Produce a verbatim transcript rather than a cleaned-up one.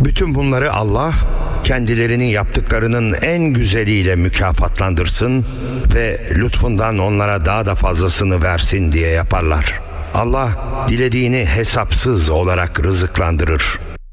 Bütün bunları Allah kendilerinin yaptıklarının en güzeliyle mükafatlandırsın ve lütfundan onlara daha da fazlasını versin diye yaparlar. Allah dilediğini hesapsız olarak rızıklandırır.